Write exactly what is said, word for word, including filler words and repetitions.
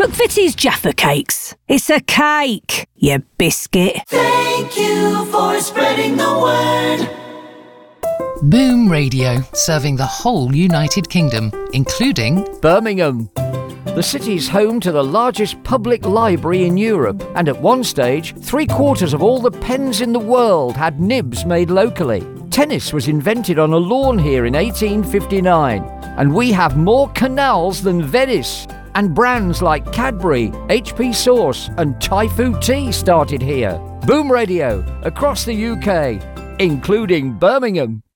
McVitie's Jaffa Cakes. It's a cake, you biscuit. Thank you for spreading the word. Boom Radio, serving the whole United Kingdom, including Birmingham. The city's home to the largest public library in Europe, and at one stage, three quarters of all the pens in the world had nibs made locally. Tennis was invented on a lawn here in eighteen fifty-nine, and we have more canals than Venice. And brands like Cadbury, H P Sauce and Thai Food Tea started here. Boom Radio, across the U K, including Birmingham.